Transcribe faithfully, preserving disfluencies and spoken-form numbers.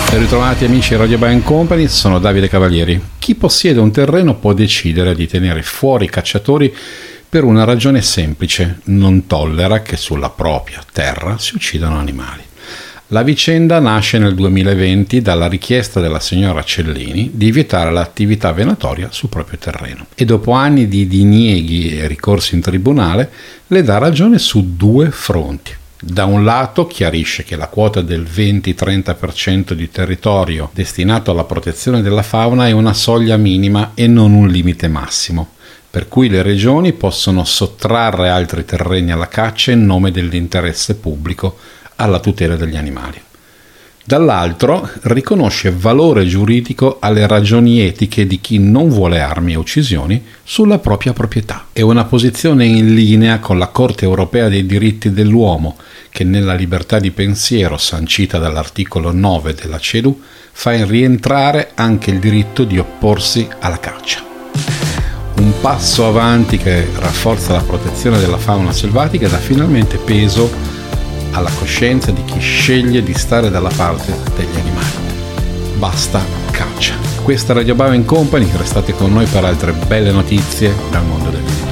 Ben ritrovati amici di Radio Band Company, sono Davide Cavalieri. Chi possiede un terreno può decidere di tenere fuori i cacciatori per una ragione semplice: non tollera che sulla propria terra si uccidano animali. La vicenda nasce nel duemilaventi dalla richiesta della signora Cellini di vietare l'attività venatoria sul proprio terreno e dopo anni di dinieghi e ricorsi in tribunale le dà ragione su due fronti. Da un lato chiarisce che la quota del venti-trenta per cento di territorio destinato alla protezione della fauna è una soglia minima e non un limite massimo, per cui le regioni possono sottrarre altri terreni alla caccia in nome dell'interesse pubblico alla tutela degli animali. Dall'altro riconosce valore giuridico alle ragioni etiche di chi non vuole armi e uccisioni sulla propria proprietà. È una posizione in linea con la Corte europea dei diritti dell'uomo, che nella libertà di pensiero sancita dall'articolo nove della C E D U fa rientrare anche il diritto di opporsi alla caccia. Un passo avanti che rafforza la protezione della fauna selvatica e dà finalmente peso alla coscienza di chi sceglie di stare dalla parte degli animali. Basta caccia. Questa è Radio Band Company, restate con noi per altre belle notizie dal mondo del video.